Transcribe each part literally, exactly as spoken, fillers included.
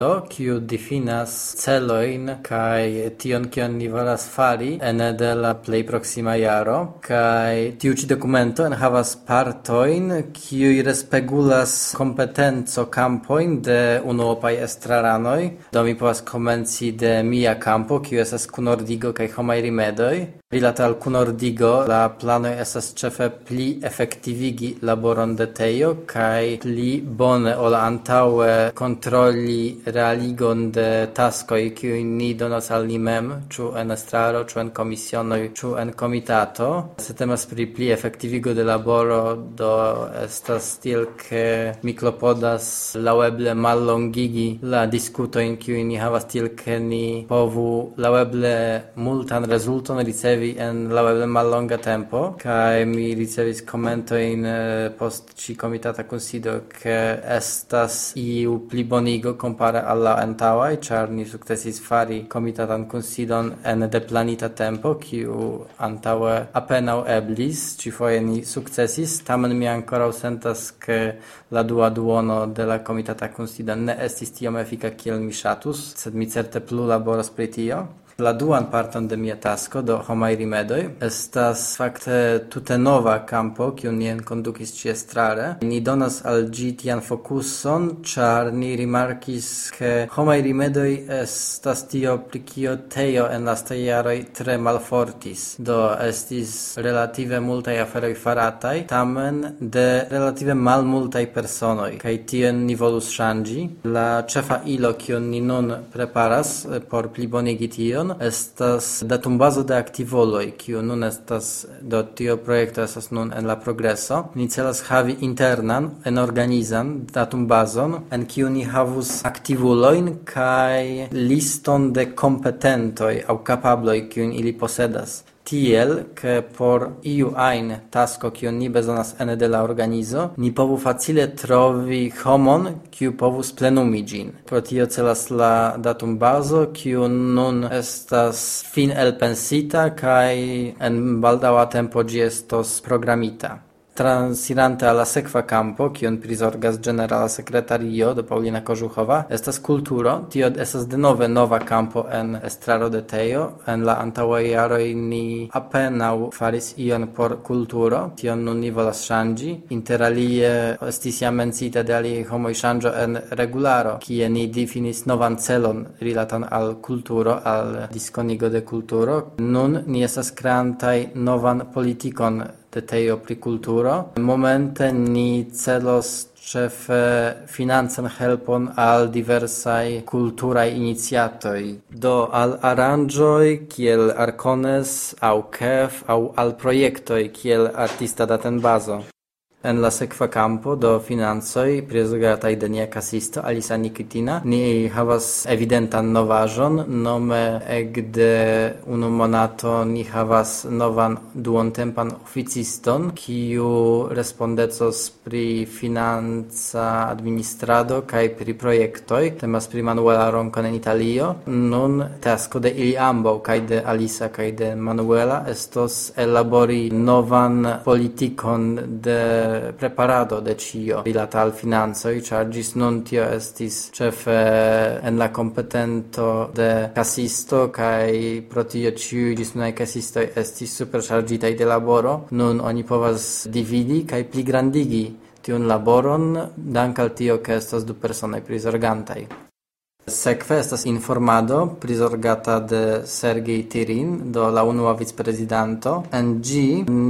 kiu difinas celojn kaj tion kion ni volas fari ene de la plej proksima jaro, kaj tiu ĉi dokumento enhavas partojn kiuj respegulas kompetenco kampojn de unuopaj estraranoj. Do mi povas komenci de mia kampo, kiu estas kunordigo kaj homaj rimedoj. Rilate al kunordigo, la planoj estas ĉefe pli efektivigi laboron de tejo kaj pli bone ol antaŭe kontroli realigon de taskoj kiujn ni donas al ni mem, ĉu en estraro, ĉu en komisionoj, ĉu en komitato. Se temas pri pli efektivigo de laboro, do estas tiel ke mi klopodas laŭeble mallongigi la diskutojn kiujn ni havas, tiel ke ni povu laŭeble multan rezulton ricevi en laŭeble mallonga tempo, kaj mi ricevis komentojn post ĉi komitata kunsido ke estas iu plibonigo kompare al la antaŭaj, ĉar ni sukcesis fari komitatan kunsidon en deplanita tempo, kiu antaŭe apenaŭ eblis. Ĉifoje ni sukcesis, tamen mi ankoraŭ sentas ke la dua duono de la komitata kunsido ne estis tiom efika kiel mi ŝatus, sed mi certe plu laboros pri tio. La duan parton de mia tasko, do homaj rimedoj, estas fakte tute nova kampo, kiun ni enkondukis ĉiestrare. Ni donas al ĝi tian fokuson, ĉar ni rimarkis, ke homaj rimedoj estas tio, pri kio tejo en lastaj jaroj tre malfortis. Do estis relative multaj aferoj farataj, tamen de relative malmultaj personoj, kaj tion ni volus ŝanĝi. La ĉefa ilo, kiun ni nun preparas por plibonigi tion, estas datumbazo de aktivoloj, kiu nun estas, do tio projekto estas nun en la progreso. Ni celas havi internan, enorganizan datumbazon, en kiu ni havus aktivulojn kaj liston de kompetentoj aŭ kapabloj, kiujn ili posedas. Tiel, ke por iu ajn tasko, kiun ni bezonas ene de la organizo, ni povu facile trovi homon, kiu povus plenumi ĝin. Pro tio celas la datumbazo, kiu nun estas fin elpensita kaj en baldaŭa tempo ĝi estos programita. Transirante alla sekva kampo, kiun prizorgas ĝenerala sekretario de Paulina Kożuchowa, estas kulturo. Tio estas denove nova kampo en estraro de tejo. En la antaŭaj jaroj ni apenaŭ faris ion por kulturo. Tion nun ni volas ŝanĝi. Interalie estis jam menciita de aliaj homoj ŝanĝo en regularo, kie ni difinis novan celon rilatan al kulturo, al diskonigo de kulturo. Nun ni estas kreantaj novan politikon de tejo pri kulturo. Momente ni celos ĉefe financan helpon al diversaj kulturaj iniciatoj, do al aranĝoj kiel Arcones aŭ K E F aŭ al projektoj kiel Artista Datenbazo. En la sekva kampo, do financoj, prizorgataj de nia kasisto Alisa Nikitina, ni havas evidentan novaĵon, nome ekde unu monato ni havas novan duontempan oficiston, kiu respondecos pri financa administrado kaj pri projektoj. Temas pri Manuela Roncon en Italio. Nun tasko de ili ambaŭ, kaj de Alisa kaj de Manuela, estos elabori novan politikon de preparado de ĉio rilata al financoj, ĉar ĝis nun tio estis ĉefe en la kompetento de kasisto, kaj pro tio ĉiuj ĝis nunaj kasistoj estis superŝarĝitaj de laboro. Nun oni povas dividi kaj pligrandigi tiun laboron, dank al tio, ke estas du personoj prizorgantaj. Sekve estas informado prizorgata de Sergej Tirin, do la unua vicprezidanto. En ĝi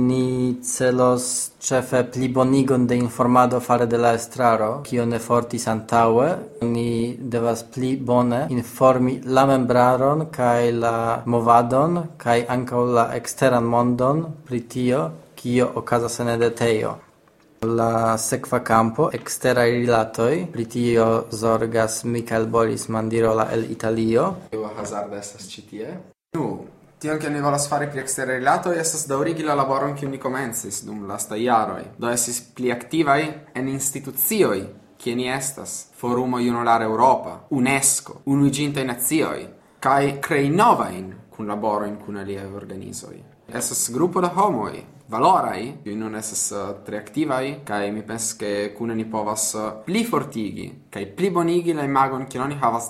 ni celos ĉefe plibonigon de informado fare de la estraro, kio ne fortis antaŭe. Ni devas pli bone informi la membraron kaj la movadon kaj ankaŭ la eksteran mondon pri tio, kio okazas en de tejo. La sekva kampo, eksteraj rilatoj, pri tio zorgas Michael Boris Mandirola el Italio. Io hazarde estas ĉi tie. Nu, tion kion ni volas fari pri eksteraj rilatoj estas daŭrigi la laboron kiun ni komencis dum lastaj jaroj. Do estis pli aktivaj en institucioj, kie ni estas: Forumo Junulara Eŭropa, UNESCO, Unuiĝintaj Nacioj, kaj krei novajn kunlaborojn kun aliaj organizoj. Estas grupo da homoj, valorai, kiuj nun estas uh, tre aktivaj, kaj mi pensas ke kune ni povas uh, pli fortigi kaj pli bonigi la imagon kiun oni havas